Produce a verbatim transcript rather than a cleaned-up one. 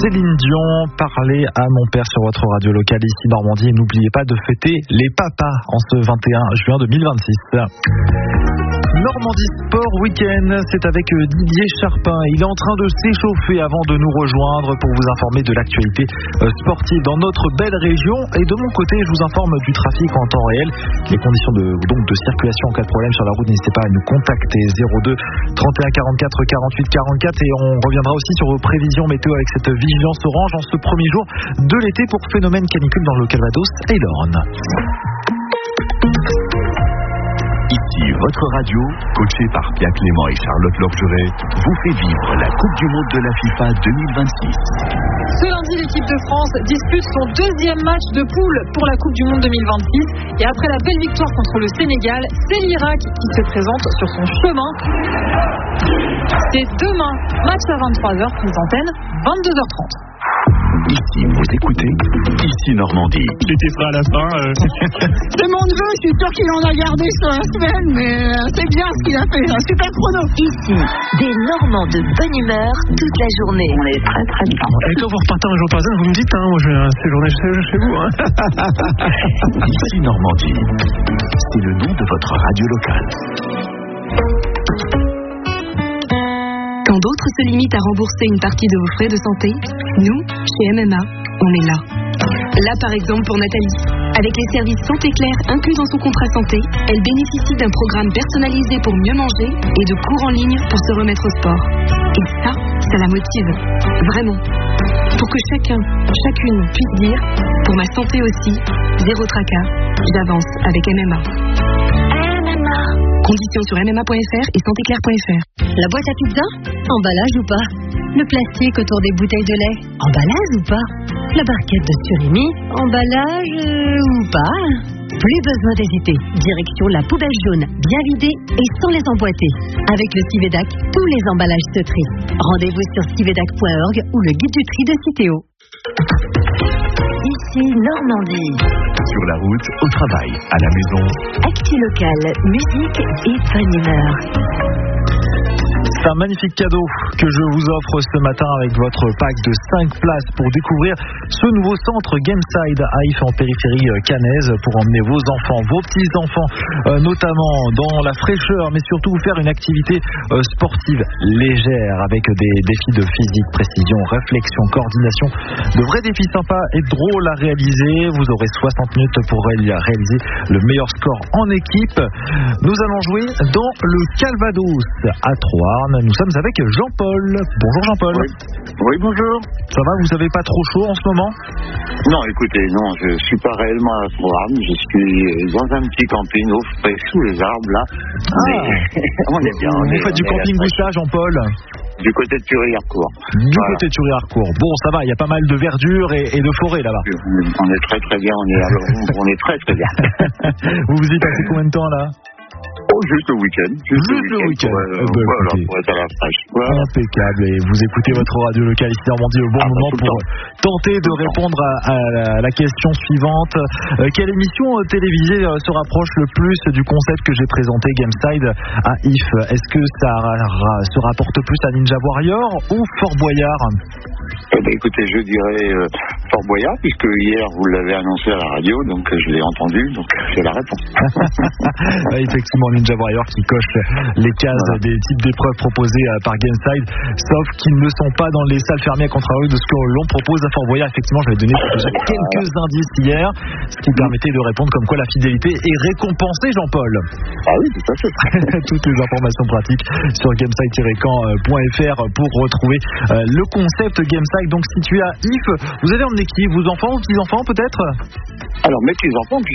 Céline Dion, parlez à mon père sur votre radio locale ici Normandie et n'oubliez pas de fêter les papas en ce vingt et un juin deux mille vingt-six. Normandie Sport Week-end, c'est avec Didier Charpin. Il est en train de s'échauffer avant de nous rejoindre pour vous informer de l'actualité sportive dans notre belle région. Et de mon côté, je vous informe du trafic en temps réel. Les conditions de, donc, de circulation en cas de problème sur la route, n'hésitez pas à nous contacter zéro deux trente et un quarante-quatre quarante-huit quarante-quatre. Et on reviendra aussi sur vos prévisions météo avec cette vigilance orange en ce premier jour de l'été pour phénomène canicule dans le Calvados et l'Orne. Ici, votre radio, coachée par Pierre Clément et Charlotte Lorgeret, vous fait vivre la Coupe du Monde de la FIFA deux mille vingt-six. Ce lundi, l'équipe de France dispute son deuxième match de poule pour la Coupe du Monde deux mille vingt-six. Et après la belle victoire contre le Sénégal, c'est l'Irak qui se présente sur son chemin. C'est demain, match à vingt-trois heures, prise d'antenne, vingt-deux heures trente. Ici, vous écoutez, ici Normandie. J'étais prêt à la fin. Euh... C'est mon neveu, je suis sûr qu'il en a gardé sur la semaine, mais euh, c'est bien ce qu'il a fait, un super chrono. Ici, des Normands de bonne humeur toute la journée. On est très très bien. Et quand vous repartez un jour par exemple, vous me dites, hein, moi je vais séjourner chez, chez vous. Hein. Ici Normandie, c'est le nom de votre radio locale. Quand d'autres se limitent à rembourser une partie de vos frais de santé, nous, chez M M A, on est là. Là, par exemple, pour Nathalie. Avec les services Santé Claire inclus dans son contrat santé, elle bénéficie d'un programme personnalisé pour mieux manger et de cours en ligne pour se remettre au sport. Et ça, ça la motive. Vraiment. Pour que chacun, chacune puisse dire, pour ma santé aussi, zéro tracas, j'avance avec M M A. Conditions sur m m a point f r et santé claire point f r. La boîte à pizza? Emballage ou pas? Le plastique autour des bouteilles de lait? Emballage ou pas? La barquette de surimi? Emballage euh, ou pas? Plus besoin d'hésiter. Direction la poubelle jaune, bien vidée et sans les emboîter. Avec le Civedac, tous les emballages se trient. Rendez-vous sur civedac point org ou le guide du tri de Citeo. Ici Normandie. Sur la route, au travail, à la maison. Actu locale, musique et bonne humeur. C'est un magnifique cadeau que je vous offre ce matin avec votre pack de cinq places pour découvrir ce nouveau centre Gameside à If en périphérie caennaise pour emmener vos enfants, vos petits-enfants, euh, notamment dans la fraîcheur, mais surtout faire une activité euh, sportive légère avec des défis de physique, précision, réflexion, coordination, de vrais défis sympas et drôles à réaliser. Vous aurez soixante minutes pour réaliser le meilleur score en équipe. Nous allons jouer dans le Calvados à Troarn. Nous sommes avec Jean-Paul. Bonjour Jean-Paul. Oui. oui, bonjour. Ça va, vous n'avez pas trop chaud en ce moment? Non, écoutez, non, je suis pas réellement à Troarn. Je suis dans un petit camping au frais, sous les arbres, là. Ah. Mais on est bien. Vous on est, faites on du camping où ça, Jean-Paul? Du côté de Thury-Harcourt. Du voilà. côté de Thury-Harcourt. Bon, ça va, il y a pas mal de verdure et, et de forêt là-bas. On est très très bien, on est, alors, on est très très bien. Vous vous y passez combien de temps là? Oh, juste le week-end. Juste, juste le week-end. week-end. Euh, bah, voilà, écoutez, pour être à la fraîche. Voilà. Impeccable. Et vous écoutez votre radio locale ici en Normandie au bon ah, moment bah, pour tenter de répondre à, à, la, à la question suivante. Euh, quelle émission euh, télévisée euh, se rapproche le plus du concept que j'ai présenté, Gameside à If? Est-ce que ça ra, ra, se rapporte plus à Ninja Warrior ou Fort Boyard? Eh bien, écoutez, je dirais euh, Fort Boyard, puisque hier vous l'avez annoncé à la radio, donc euh, je l'ai entendu, donc c'est la réponse. Effectivement, Ninja Warrior qui coche les cases voilà. des types d'épreuves proposées euh, par Gameside, sauf qu'ils ne sont pas dans les salles fermées, à contrario de ce que l'on propose à Fort Boyard. Effectivement, je vais donner déjà quelques indices hier, ce qui permettait de répondre comme quoi la fidélité est récompensée, Jean-Paul. Ah oui, tout à fait. Toutes les informations pratiques sur gameside tiret camp point f r pour retrouver euh, le concept Gameside, donc situé à If. Vous allez emmener qui? Vos enfants ou petits-enfants peut-être? Alors, mes petits-enfants,